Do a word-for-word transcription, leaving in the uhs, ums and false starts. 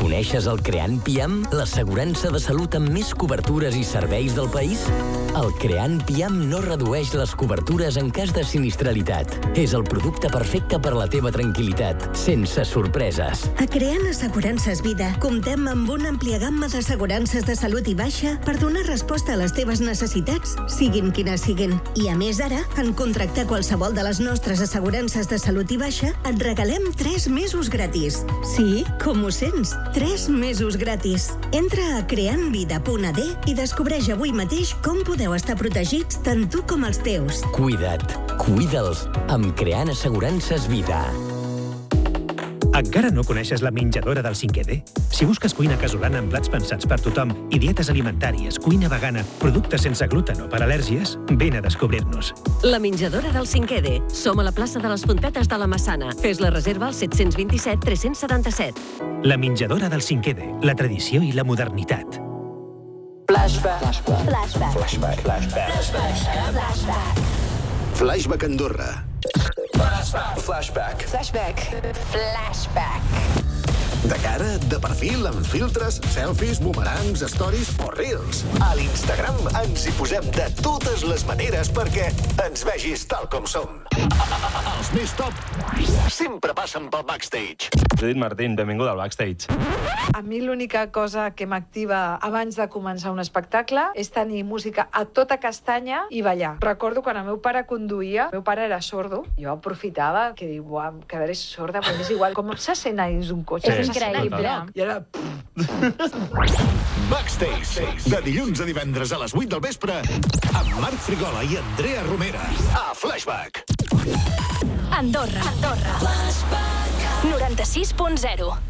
Coneixes el Creant Piam, l'assegurança de salut amb més cobertures i serveis del país? El Creant Piam no redueix les cobertures en cas de sinistralitat. És el producte perfecte per la teva tranquil·litat, sense sorpreses. A Creant Assegurances Vida comptem amb una àmplia gamma d'assegurances de salut i baixa per donar resposta a les teves necessitats, siguin quines siguin. I a més ara, en contractar qualsevol de les nostres assegurances de salut i baixa, et regalem tres mesos gratis. Sí, com ho sents? tres mesos gratis. Entra a creant vida punt a d i descobreix avui mateix com podeu estar protegits tant tu com els teus. Cuida't, cuida'ls, amb Creant Assegurances Vida. Encara no coneixes la menjadora del cinquè D? Si busques cuina casolana amb plats pensats per tothom i dietes alimentàries, cuina vegana, productes sense gluten o per al·lèrgies, vine a descobrir-nos. La menjadora del cinquè D. Som a la plaça de les Fontetes de la Massana. Fes la reserva al set dos set tres set set. La menjadora del cinquè D. La tradició i la modernitat. Flashback. Flashback. Flashback. Flashback. Flashback. Flashback Andorra. Flashback. Flashback. Flashback. Flashback. De cara, de perfil, amb filtres, selfies, boomerangs, stories o reels. A l'Instagram ens hi posem de totes les maneres perquè ens vegis tal com som. Els més top sempre passen pel backstage. Judit Martín, benvingut al backstage. A mi l'única cosa que m'activa abans de començar un espectacle és tenir música a tota castanya i ballar. Recordo quan el meu pare conduïa, el meu pare era sordo, jo aprofitava que dic, uah, quedaré sorda, però és igual, com se sent a dins un cotxe. Sí. És increïble. I ara... Backstage, de dilluns a divendres a les vuit del vespre, amb Marc Frigola i Andrea Romera. A Flashback. Andorra. Andorra. Flashback. noranta-sis punt zero.